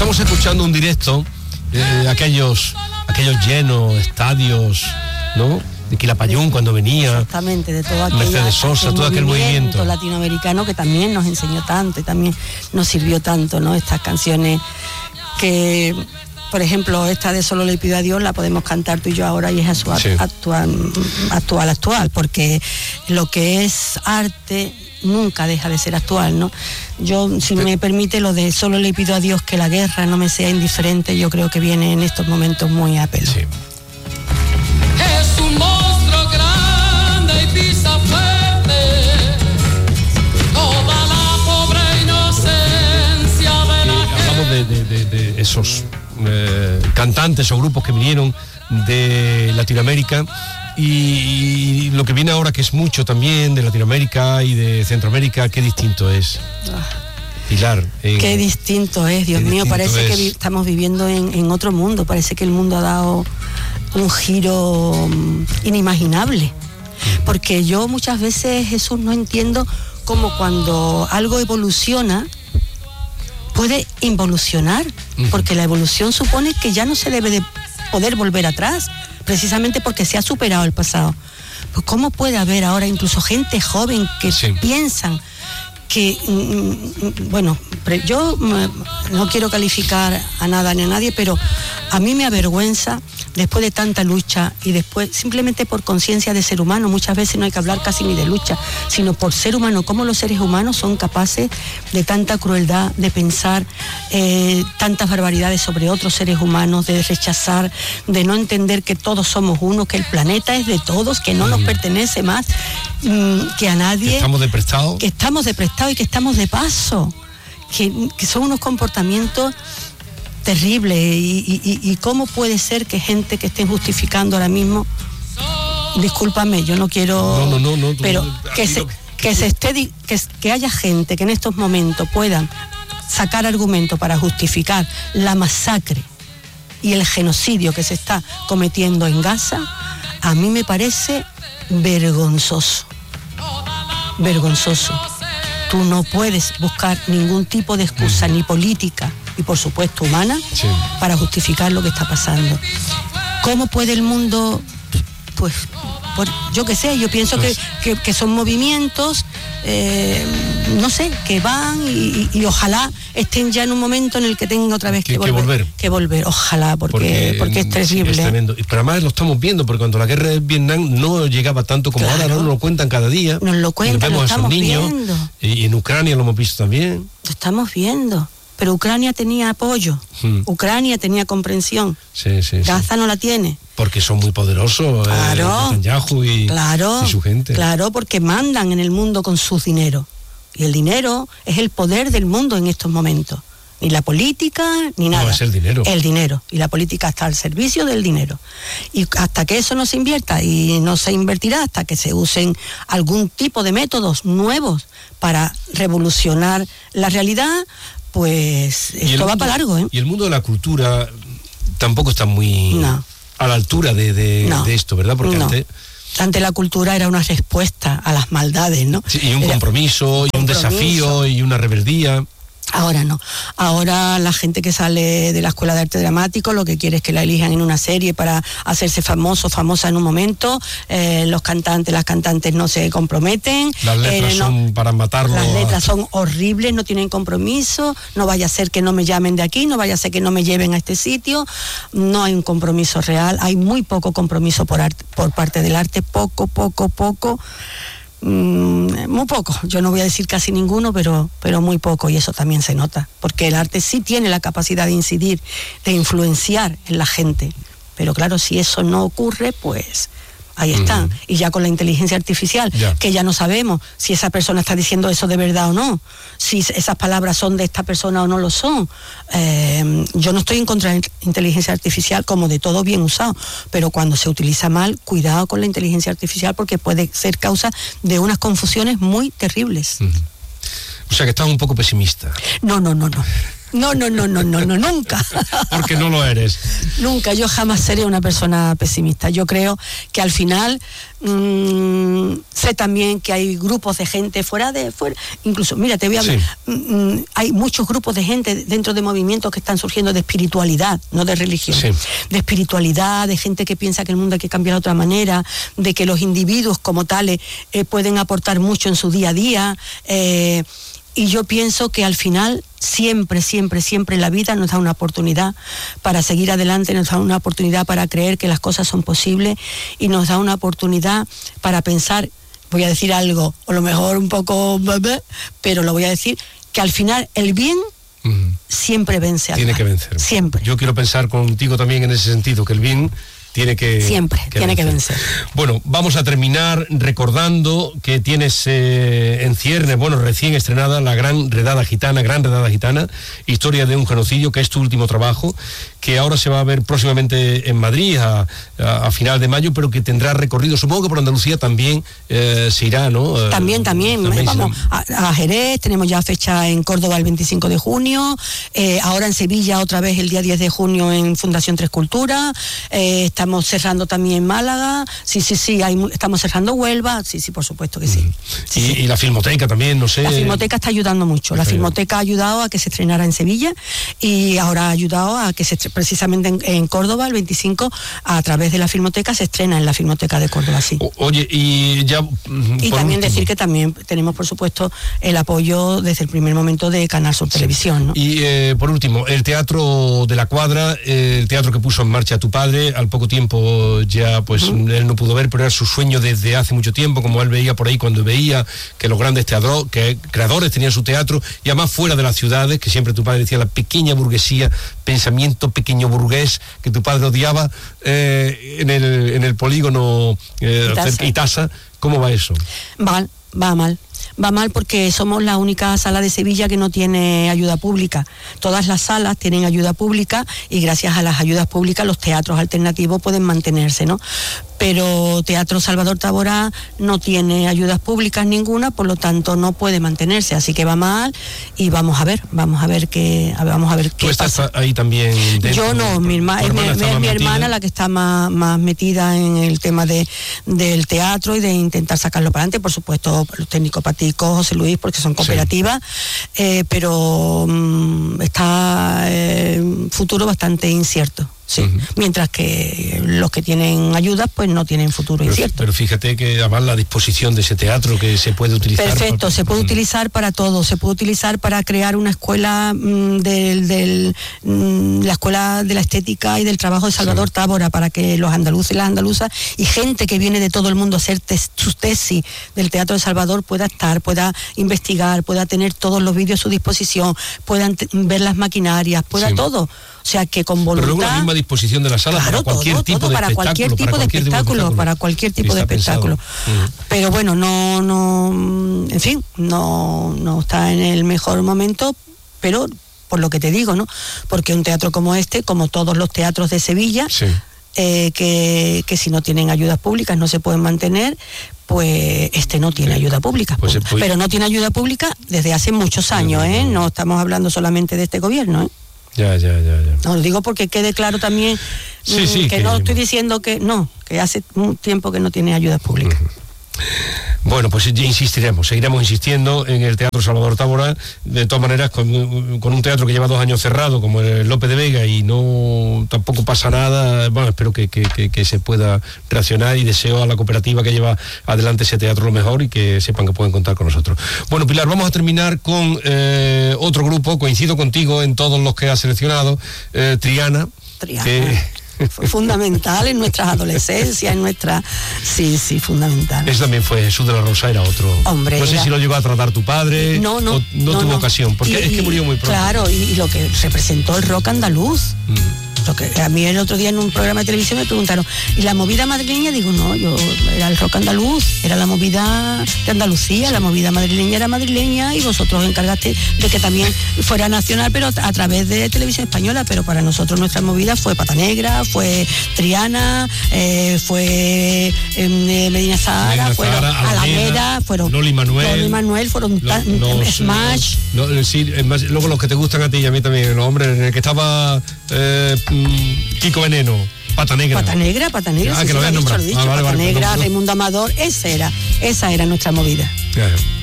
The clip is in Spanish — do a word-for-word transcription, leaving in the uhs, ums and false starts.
Estamos escuchando un directo de eh, aquellos, aquellos llenos, estadios, ¿no? De Quilapayún cuando venía. Exactamente, de todo aquel, Mercedes Sosa, aquel todo aquel movimiento latinoamericano que también nos enseñó tanto y también nos sirvió tanto, ¿no? Estas canciones que, por ejemplo, esta de Solo le pido a Dios la podemos cantar tú y yo ahora y es actual, sí. actual, actual, actual, porque lo que es arte nunca deja de ser actual, ¿no? Yo, si me permite, lo de Solo le pido a Dios que la guerra no me sea indiferente, yo creo que viene en estos momentos muy a pelo. Sí. Es un monstruo grande y pisa fuerte toda la pobre inocencia de la gente. Hablamos de, de, de, de esos eh, cantantes o grupos que vinieron de Latinoamérica y, y lo que viene ahora, que es mucho también de Latinoamérica y de Centroamérica, qué distinto es. Pilar. En, qué distinto es, Dios mío, parece es. que vi, estamos viviendo en, en otro mundo, parece que el mundo ha dado un giro um, inimaginable, porque yo muchas veces, Jesús, no entiendo cómo cuando algo evoluciona puede involucionar, uh-huh. porque la evolución supone que ya no se debe de poder volver atrás, precisamente porque se ha superado el pasado. Pues cómo puede haber ahora incluso gente joven que sí. piensan que, bueno, yo no quiero calificar a nada ni a nadie, pero a mí me avergüenza, después de tanta lucha y después, simplemente por conciencia de ser humano, muchas veces no hay que hablar casi ni de lucha, sino por ser humano, cómo los seres humanos son capaces de tanta crueldad, de pensar eh, tantas barbaridades sobre otros seres humanos, de rechazar, de no entender que todos somos uno, que el planeta es de todos, que no nos pertenece más mmm, que a nadie. Que estamos de prestado. Que estamos de prestado y que estamos de paso, que, que son unos comportamientos terribles y, y, y cómo puede ser que gente que estén justificando ahora mismo, discúlpame, yo no quiero, no, no, no, no, pero que se, que se esté, que, que haya gente que en estos momentos puedan sacar argumentos para justificar la masacre y el genocidio que se está cometiendo en Gaza, a mí me parece vergonzoso, vergonzoso. Tú no puedes buscar ningún tipo de excusa, ni política, y por supuesto humana, sí. para justificar lo que está pasando. ¿Cómo puede el mundo, pues, por, yo qué sé, yo pienso pues. que, que, que son movimientos, eh, no sé, que van y, y ojalá estén ya en un momento en el que tengan otra vez que, que, volver, que volver. Que volver, ojalá, porque, porque, porque es terrible. Sí, es tremendo. Pero además lo estamos viendo, porque cuando la guerra de Vietnam no llegaba tanto como claro. ahora, no nos lo cuentan cada día. Nos lo cuentan, nos vemos lo estamos a esos niños, viendo. Y en Ucrania lo hemos visto también. Lo estamos viendo. Pero Ucrania tenía apoyo, hmm. Ucrania tenía comprensión, sí, sí, Gaza sí. no la tiene. Porque son muy poderosos, claro, eh, Netanyahu y, claro, y su gente. Claro, porque mandan en el mundo con su dinero. Y el dinero es el poder del mundo en estos momentos. Ni la política, ni nada. No, es el dinero. El dinero. Y la política está al servicio del dinero. Y hasta que eso no se invierta, y no se invertirá hasta que se usen algún tipo de métodos nuevos para revolucionar la realidad, pues esto mundo, va para largo, ¿eh? Y el mundo de la cultura tampoco está muy no. a la altura de, de, no. de esto, ¿verdad? Porque no. antes... Ante la cultura era una respuesta a las maldades, ¿no? Sí, y un era compromiso, y un compromiso. desafío, y una rebeldía. Ahora no. Ahora la gente que sale de la Escuela de Arte Dramático lo que quiere es que la elijan en una serie para hacerse famoso, famosa en un momento. Eh, los cantantes, las cantantes no se comprometen. Las letras eh, no, son para matarlo. Las letras son horribles, no tienen compromiso. No vaya a ser que no me llamen de aquí, no vaya a ser que no me lleven a este sitio. No hay un compromiso real. Hay muy poco compromiso por, arte, por parte del arte. Poco, poco, poco. Mm, muy poco, yo no voy a decir casi ninguno, pero, pero muy poco, y eso también se nota, porque el arte sí tiene la capacidad de incidir, de influenciar en la gente, pero claro, si eso no ocurre, pues ahí están, uh-huh. y ya con la inteligencia artificial, yeah. que ya no sabemos si esa persona está diciendo eso de verdad o no, si esas palabras son de esta persona o no lo son. Eh, yo no estoy en contra de la inteligencia artificial, como de todo bien usado, pero cuando se utiliza mal, cuidado con la inteligencia artificial, porque puede ser causa de unas confusiones muy terribles. Uh-huh. O sea que estás un poco pesimista. No, no, no, no. No, no, no, no, no, no, nunca. Porque no lo eres. Nunca, yo jamás seré una persona pesimista. Yo creo que al final mmm, sé también que hay grupos de gente fuera de... fuera, incluso, mira, te voy a hablar, sí. mmm, hay muchos grupos de gente dentro de movimientos que están surgiendo de espiritualidad, no de religión. Sí. De espiritualidad, de gente que piensa que el mundo hay que cambiar de otra manera, de que los individuos como tales eh, pueden aportar mucho en su día a día. Eh, Y yo pienso que al final siempre, siempre, siempre la vida nos da una oportunidad para seguir adelante, nos da una oportunidad para creer que las cosas son posibles y nos da una oportunidad para pensar, voy a decir algo, o a lo mejor un poco, pero lo voy a decir, que al final el bien uh-huh. siempre vence al Tiene mal. que vencer. Siempre. Yo quiero pensar contigo también en ese sentido, que el bien... Tiene que, Siempre, que tiene vencer. que vencer. Bueno, vamos a terminar recordando que tienes eh, en ciernes, bueno, recién estrenada la Gran Redada Gitana, Gran Redada Gitana, historia de un genocidio, que es tu último trabajo, que ahora se va a ver próximamente en Madrid a, a, a final de mayo, pero que tendrá recorrido, supongo que por Andalucía también eh, se irá, ¿no? También, también, también vamos a, a Jerez, tenemos ya fecha en Córdoba el veinticinco de junio, eh, ahora en Sevilla otra vez el día diez de junio en Fundación Tres Culturas, eh, estamos cerrando también Málaga, sí, sí, sí, hay, estamos cerrando Huelva, sí, sí, por supuesto que sí. sí, y, sí. y la Filmoteca también, no sé. La Filmoteca está ayudando mucho, la Filmoteca ha ayudado a que se estrenara en Sevilla y ahora ha ayudado a que se precisamente en, en Córdoba el veinticinco a través de la Filmoteca se estrena en la Filmoteca de Córdoba, sí. O, oye, y ya... Y también último. decir que también tenemos, por supuesto, el apoyo desde el primer momento de Canal Sur sí. Televisión, ¿no? Y eh, por último, el Teatro de la Cuadra, eh, el teatro que puso en marcha tu padre, al poco tiempo ya pues uh-huh. él no pudo ver, pero era su sueño desde hace mucho tiempo, como él veía por ahí cuando veía que los grandes teatros, que creadores tenían su teatro, y además fuera de las ciudades, que siempre tu padre decía la pequeña burguesía, pensamiento pequeño burgués, que tu padre odiaba, eh, en, el, en el polígono eh, cerca de Itasa. ¿Cómo va eso? Va, va mal. Va mal porque somos la única sala de Sevilla que no tiene ayuda pública. Todas las salas tienen ayuda pública y gracias a las ayudas públicas los teatros alternativos pueden mantenerse, ¿no? Pero Teatro Salvador Tábora no tiene ayudas públicas ninguna, por lo tanto no puede mantenerse, así que va mal y vamos a ver, vamos a ver qué, vamos a ver qué ¿Tú estás pasa. ahí también dentro? Yo no, mi, herma, es, mi, es mi hermana la que está más, más metida en el tema de, del teatro y de intentar sacarlo para adelante, por supuesto los técnicos Patico, José Luis, porque son cooperativas, sí. eh, pero um, está eh, un futuro bastante incierto. Sí, uh-huh. Mientras que los que tienen ayudas pues no tienen futuro pero, incierto. Pero fíjate que además la disposición de ese teatro que se puede utilizar. Perfecto, para... se puede utilizar para todo, se puede utilizar para crear una escuela mmm, del, del mmm, la escuela de la estética y del trabajo de Salvador sí. Tábora, para que los andaluces y las andaluzas y gente que viene de todo el mundo a hacer tes, sus tesis del Teatro de Salvador pueda estar, pueda investigar, pueda tener todos los vídeos a su disposición, puedan t- ver las maquinarias, pueda sí. todo. O sea que con voluntad. Pero luego la misma disposición de la sala claro, para cualquier todo, tipo todo, de para espectáculo. Cualquier tipo de espectáculo, para cualquier tipo de espectáculo. Uh-huh. Pero bueno, no, no, en fin, no, no está en el mejor momento, pero por lo que te digo, ¿no? Porque un teatro como este, como todos los teatros de Sevilla, sí. eh, que, que si no tienen ayudas públicas no se pueden mantener, pues este no tiene ayuda pública. Pues puede... Pero no tiene ayuda pública desde hace muchos años, ¿eh? No estamos hablando solamente de este gobierno, ¿eh? Ya, ya, ya, ya. No, lo digo porque quede claro también sí, sí, que, que no estoy diciendo que no, que hace un tiempo que no tiene ayuda pública. Uh-huh. Bueno, pues insistiremos, seguiremos insistiendo en el Teatro Salvador Tábora, de todas maneras con, con un teatro que lleva dos años cerrado como el Lope de Vega y no tampoco pasa nada. Bueno, espero que, que, que, que se pueda reaccionar y deseo a la cooperativa que lleva adelante ese teatro lo mejor y que sepan que pueden contar con nosotros. Bueno, Pilar, vamos a terminar con eh, otro grupo, coincido contigo en todos los que has seleccionado, eh, Triana. Triana. Que, fue fundamental en nuestras adolescencias, en nuestra... Sí, sí, fundamental. Eso también fue, Jesús de la Rosa era otro. Hombre, no sé era... si lo llegó a tratar tu padre. No, no. O no, no tuvo no. ocasión, porque y, es que murió muy pronto. Claro, y, y lo que representó el rock andaluz. Mm. Lo que, a mí el otro día en un programa de televisión me preguntaron, ¿y la movida madrileña? Digo, no, yo era el rock andaluz, era la movida de Andalucía, la movida madrileña era madrileña y vosotros encargaste de que también fuera nacional, pero a través de televisión española, pero para nosotros nuestra movida fue Pata Negra, fue Triana, eh, fue eh, Medina Sahara, fueron Alameda, Alameda, fueron Loli Manuel, Loli Manuel fueron lo, tan, los, Smash. Los, los, sí, más, luego los que te gustan a ti y a mí también, los hombres, en el que estaba eh, Kiko Veneno, Pata Negra. Pata Negra, Pata Negra, ah, sí, que sí, lo habías nombrado. Dicho, Ah, vale, Pata vale, Negra, no, no. Raimundo Amador, esa era, esa era nuestra movida. Claro.